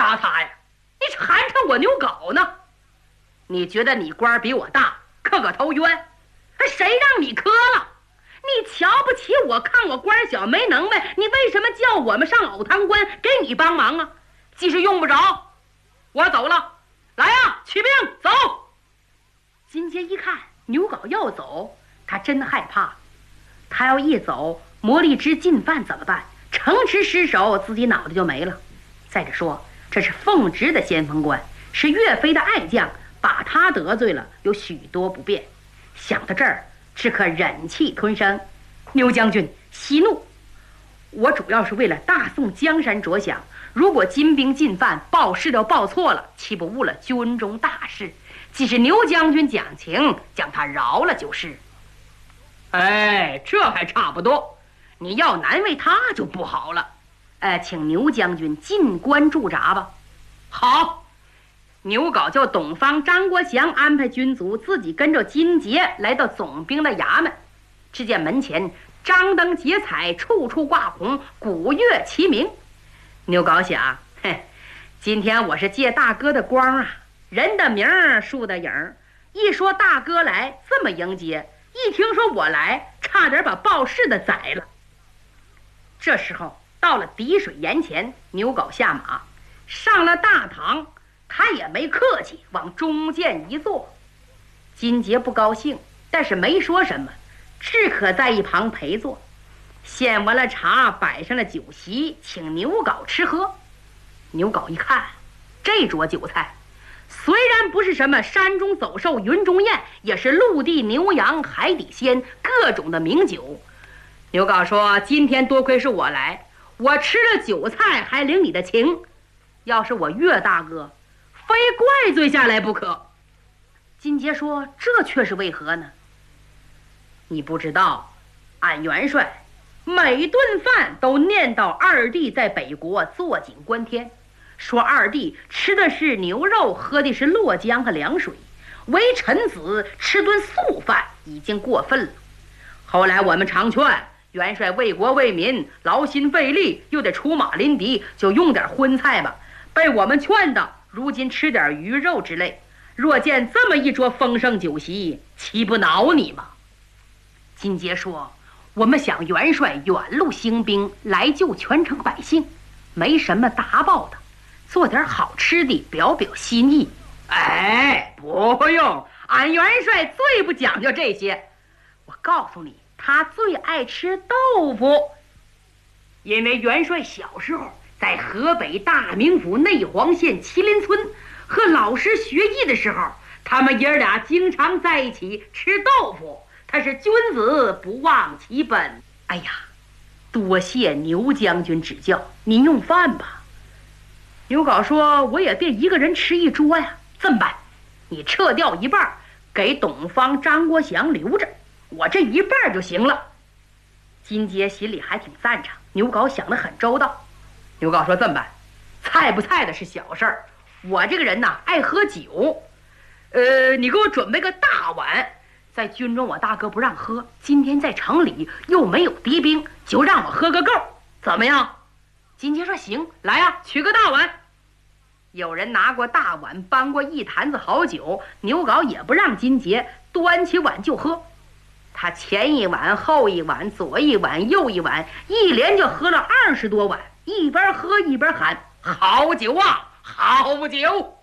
杀他呀？你是寒碜我牛皋呢？你觉得你官比我大，磕个头冤？谁让你磕了？你瞧不起我，看我官小没能耐，你为什么叫我们上藕塘关给你帮忙啊？即使用不着，我走了。来呀，起兵走！金杰一看牛皋要走，他真害怕。他要一走，魔力之进犯怎么办？城池失守，自己脑袋就没了。再者说，这是奉职的先锋官，是岳飞的爱将，把他得罪了，有许多不便。想到这儿，只可忍气吞声。牛将军息怒，我主要是为了大宋江山着想。如果金兵进犯，报事都报错了，岂不误了军中大事？既是牛将军讲情，将他饶了就是。哎，这还差不多。你要难为他就不好了。请牛将军进关驻扎吧。好。牛皋叫董方、张国祥安排军卒，自己跟着金杰来到总兵的衙门。只见门前张灯结彩，处处挂红，鼓乐齐鸣。牛皋想，今天我是借大哥的光啊，人的名儿，树的影儿。一说大哥来，这么迎接；一听说我来，差点把报事的宰了。这时候到了滴水岩前，牛皋下马，上了大堂，他也没客气，往中间一坐。金杰不高兴，但是没说什么，只可在一旁陪坐。献完了茶，摆上了酒席，请牛皋吃喝。牛皋一看，这桌酒菜虽然不是什么山中走兽、云中雁，也是陆地牛羊、海底鲜，各种的名酒。牛皋说，今天多亏是我来，我吃了酒菜还领你的情，要是我岳大哥非怪罪下来不可。金杰说，这却是为何呢？你不知道，俺元帅每顿饭都念叨二弟在北国坐井观天，说二弟吃的是牛肉，喝的是洛江和凉水，为臣子吃顿素饭已经过分了。后来我们常劝元帅为国为民，劳心费力，又得出马临敌，就用点荤菜吧。被我们劝的，如今吃点鱼肉之类。若见这么一桌丰盛酒席，岂不恼你吗？金杰说，我们想元帅远路兴兵来救全城百姓，没什么达报的，做点好吃的表表心意。不用，俺元帅最不讲究这些。我告诉你，他最爱吃豆腐，因为元帅小时候在河北大名府内黄县麒麟村和老师学艺的时候，他们爷俩经常在一起吃豆腐。他是君子不忘其本。哎呀，多谢牛将军指教，您用饭吧。牛皋说，我也得一个人吃一桌呀。这么办，你撤掉一半，给董方、张国祥留着，我这一半就行了。金杰心里还挺赞成，牛皋想得很周到。牛皋说，这么办，菜不菜的是小事儿，我这个人呐爱喝酒，你给我准备个大碗。在军中我大哥不让喝，今天在城里又没有敌兵，就让我喝个够，怎么样？金杰说，行，来呀，取个大碗。有人拿过大碗，搬过一坛子好酒，牛皋也不让金杰，端起碗就喝。他前一碗后一碗，左一碗右一碗，一连就喝了20多碗，一边喝一边喊，好酒啊，好酒。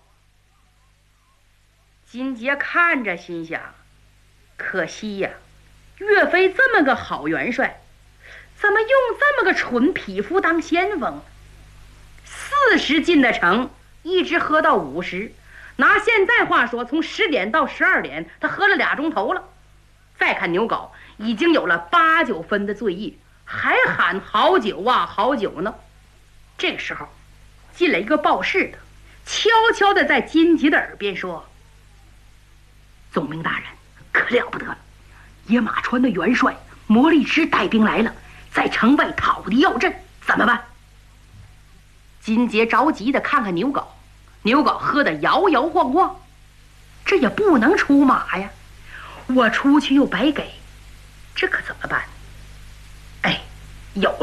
金杰看着心想，可惜呀，岳飞这么个好元帅，怎么用这么个蠢匹夫当先锋？40进的城，一直喝到50，拿现在话说，从10点到12点，他喝了2钟头了。再看牛皋，已经有了8、9分的醉意，还喊好酒啊好酒呢。这个时候进来一个报事的，悄悄地在金杰的耳边说，总兵大人可了不得了，野马川的元帅魔力之带兵来了，在城外讨敌要阵，怎么办？金杰着急的看看牛皋，牛皋喝得摇摇晃晃，这也不能出马呀，我出去又白给，这可怎么办？有